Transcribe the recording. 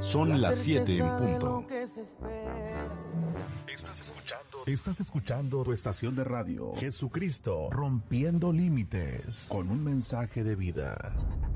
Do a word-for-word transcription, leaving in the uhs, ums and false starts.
Son las siete en punto. Estás escuchando, estás escuchando tu estación de radio, Jesucristo, rompiendo límites, con un mensaje de vida.